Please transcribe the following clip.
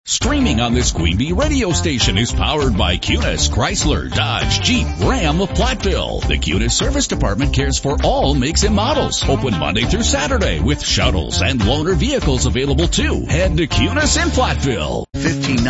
Streaming on this Queen Bee radio station is powered by Cunis, Chrysler, Dodge, Jeep, Ram of Platteville. The Cunis Service Department cares for all makes and models. Open Monday through Saturday with shuttles and loaner vehicles available too. Head to Cunis in Platteville. 15